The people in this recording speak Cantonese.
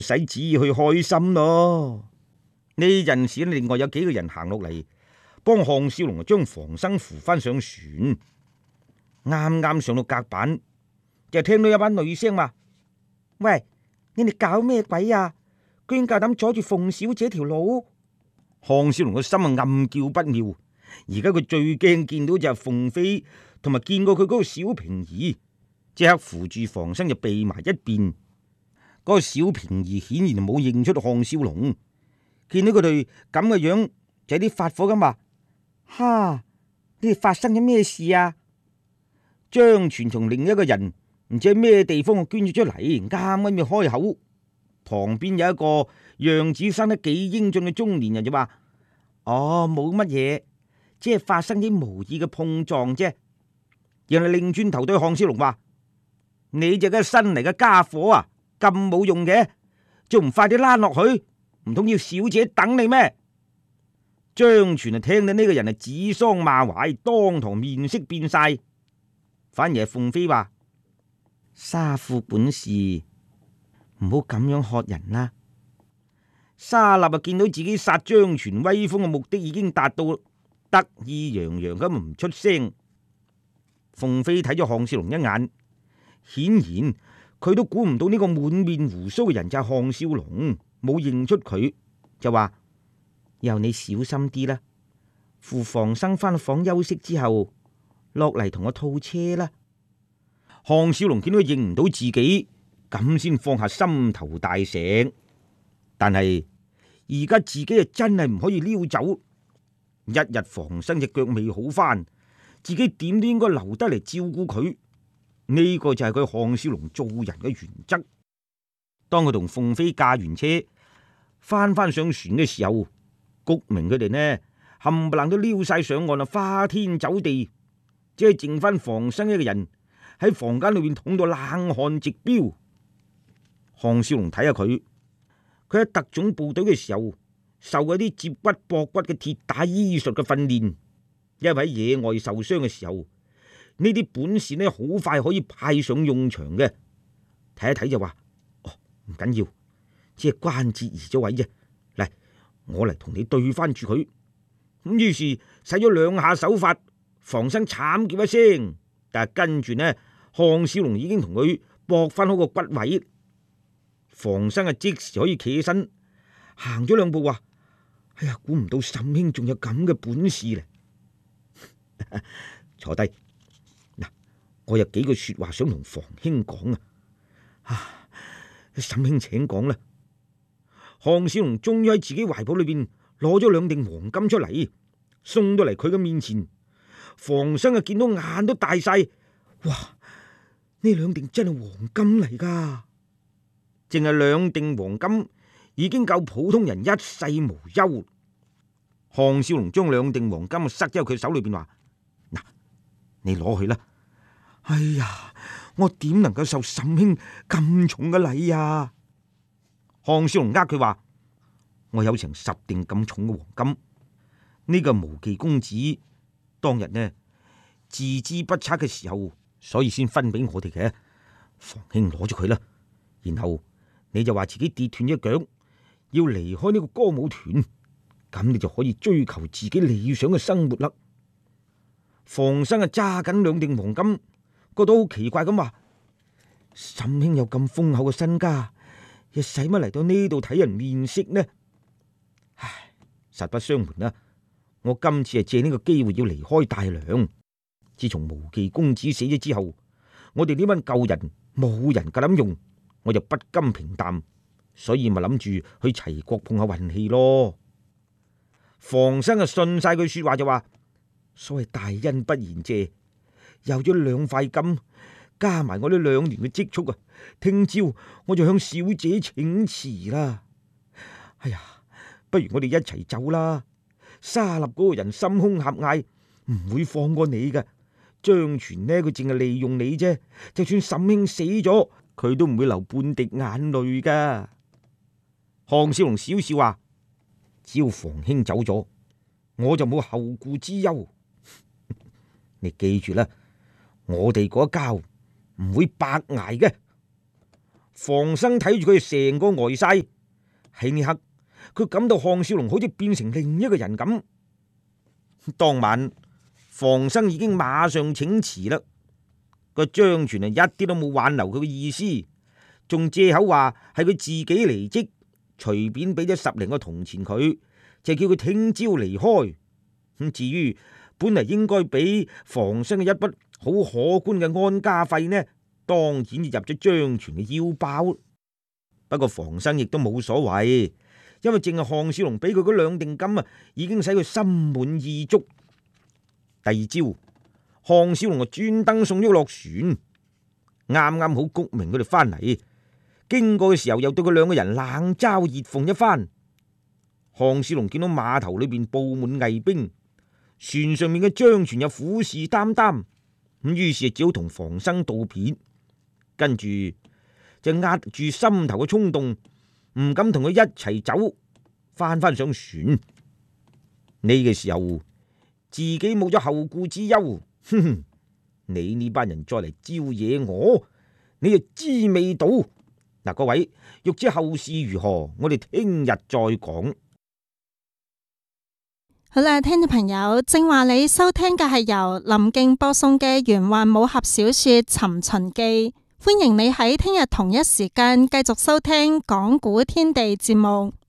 使旨意去開心咯。呢陣時另外有幾個人行落嚟，幫項少龍將房生扶翻上船。啱啱上到甲板，就聽到有把女聲話：喂，你哋搞咩鬼啊？居然夠膽阻住鳳小姐條路！項少龍個心啊暗叫不妙。而家佢最驚見到就係鳳飛，同埋見過佢嗰個小平兒，即刻扶住房生就避埋一邊。嗰個小平兒顯然冇認出項少龍，見到佢哋咁嘅樣就有啲發火咁話：哈！你哋發生咗咩事啊？張全同另一個人唔知喺咩地方捐咗出嚟，啱啱要開口，旁邊有一個樣子生得幾英俊嘅中年人就話：哦，冇乜嘢，即係發生啲無意嘅碰撞啫。然後擰轉頭對項少龍話：你隻嘅新嚟嘅家伙啊，咁冇用嘅，仲唔快啲拉落去？唔通要小姐等你咩？張全啊，聽到呢個人係指桑罵槐，當堂面色變晒。反而係鳳飛話：沙庫本事，唔好咁樣喝人啦。沙立啊，見到自己殺張全威風嘅目的已經達到，得意洋洋咁唔出聲。鳳飛睇咗項少龍一眼，顯然佢都估唔到呢個滿面鬍鬚嘅人就係項少龍，冇認出佢，就話：由你小心啲啦，扶房生翻房休息之後，落嚟同我套車啦。項少龍見到佢認唔到自己，咁先放下心頭大石。但係而家自己啊真係唔可以溜走，一日房生隻腳未好翻，自己點都應該留得嚟照顧佢。呢個就係佢項少龍做人嘅原則。當佢同鳳飛駕完車翻上船嘅時候，谷明佢哋呢冚唪唥都撩晒上岸啦，花天酒地，只係剩翻房生一個人喺房間裏邊捅到冷汗直飆。項少龍睇下佢喺特種部隊嘅時候受嗰啲接骨駁骨嘅鐵打醫術嘅訓練，因為喺野外受傷嘅時候，呢啲本事呢好快可以派上用場嘅。睇一睇就話：哦，唔緊要，只係關節移咗位啫。嚟，我嚟同你對翻住佢。咁於是使咗兩下手法，房生慘叫一聲，但係跟住呢，項少龍已經同佢駁翻好個骨位。房生啊即時可以企起身，行咗兩步話：哎呀，估唔到沈兄仲有咁嘅本事咧！坐低嗱，我有幾句說話想同房兄講啊！沈兄請講啦。項少龍終於喺自己懷抱裏邊攞咗兩锭黃金出嚟，送到嚟佢嘅面前。房生啊見到眼都大晒，哇！呢兩锭真係黃金嚟噶，淨係兩锭黃金已經夠普通人一世無憂。項少龍將兩锭黃金塞咗喺佢手裏邊，話：嗱，你攞去啦。哎呀，我點能夠受沈兄咁重嘅禮啊！項少龍佢話：我有成10锭咁重嘅黃金，呢個無忌公子當日呢自知不測嘅時候，所以先分俾我哋嘅。房兄攞咗佢啦，然後你就話自己跌斷一腳，要離開呢個歌舞團，咁你就可以追求自己理想嘅生活啦。房生啊揸緊兩锭黃金，覺得好奇怪咁話：沈兄有咁豐厚嘅身家，又使乜嚟到呢度睇人面色呢？唉，實不相瞞啦，我今次係借呢個機會要離開大梁。自從無忌公子死咗之後，我哋呢班舊人冇人夠膽用，我就不甘平淡，所以咪諗住去齊國碰下運氣咯。房生啊信晒句說話就話：所謂大恩不言謝，有咗2塊金，加埋我呢2年嘅積蓄啊，聽朝我就向小姐請辭啦。哎呀，不如我哋一齊走啦！沙立嗰個人心胸狹隘，唔會放過你嘅。張全呢，佢淨係利用你啫，就算沈兄死咗，佢都唔會流半滴眼淚噶。項少龍笑笑話：只要房兄走咗，我就冇後顧之憂。你記住啦，我哋嗰一交唔會白挨嘅。 房生睇住佢成個呆晒，喺呢刻佢感到項少龍好似變成另一個人咁。當晚房生已經馬上請辭啦，個張全一啲都冇挽留佢嘅意思，仲借口話係佢自己離職，隨便俾咗10零個銅錢佢，就叫佢聽朝離開。至於本嚟應該俾房生嘅一筆好可觀嘅安家費呢，當然就入咗張全嘅腰包。不過房生亦都冇所謂，因為淨係項少龍俾佢嗰2錠金啊，已經使佢心滿意足。第二朝，項少龍就專登送咗落船，啱啱好谷明佢哋翻嚟，經過嘅時候又對佢2個人冷嘲熱諷一番。項少龍見到碼頭裏邊布滿偽兵，船上面嘅張全又虎視眈眈，咁於是只好同房生道別，跟住就壓住心頭嘅衝動，唔敢同佢一齊走，翻上船。呢個時候自己冇咗後顧之憂，哼哼，你呢班人再嚟招惹我，你就知味道。嗱，各位欲知後事如何，我哋聽日再講。 好啦，聽眾朋友，正話你收聽嘅係由林敬播送嘅玄幻武俠小說《尋秦記》，歡迎你喺聽日同一時間繼續收聽講古天地節目。